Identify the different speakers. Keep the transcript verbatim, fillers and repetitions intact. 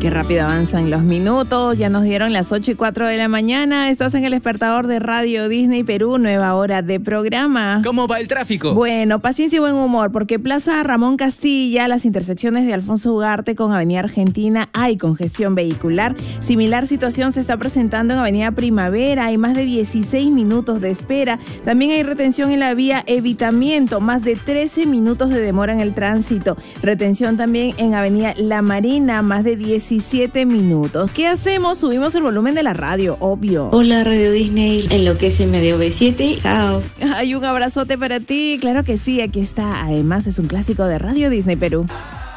Speaker 1: Qué rápido avanzan los minutos, ya nos dieron las ocho y cuatro de la mañana, estás en el despertador de Radio Disney Perú, nueva hora de programa.
Speaker 2: ¿Cómo va el tráfico?
Speaker 1: Bueno, paciencia y buen humor, porque Plaza Ramón Castilla, las intersecciones de Alfonso Ugarte con Avenida Argentina, hay congestión vehicular. Similar situación se está presentando en Avenida Primavera, hay más de dieciséis minutos de espera. También hay retención en la vía Evitamiento, más de trece minutos de demora en el tránsito. Retención también en Avenida La Marina, más de diecisiete minutos. ¿Qué hacemos? Subimos el volumen de la radio, obvio.
Speaker 3: Hola Radio Disney, enloquece medio B siete, chao.
Speaker 1: Hay un abrazote para ti, claro que sí, aquí está. Además es un clásico de Radio Disney Perú.